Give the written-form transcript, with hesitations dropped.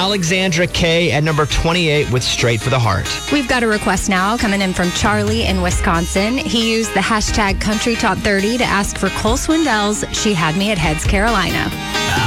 Alexandra K at number 28 with Straight for the Heart. We've got a request now coming in from Charlie in Wisconsin. He used the hashtag Country Top 30 to ask for Cole Swindell's She Had Me at Heads, Carolina.